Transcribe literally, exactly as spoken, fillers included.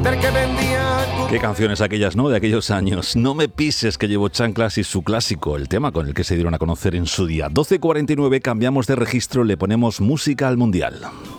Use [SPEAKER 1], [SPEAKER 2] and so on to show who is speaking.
[SPEAKER 1] del que vendía.
[SPEAKER 2] Qué canciones aquellas, ¿no? De aquellos años. No me pises, que llevo chanclas, y su clásico, el tema con el que se dieron a conocer en su día. doce cuarenta y nueve, cambiamos de registro, le ponemos música al mundial.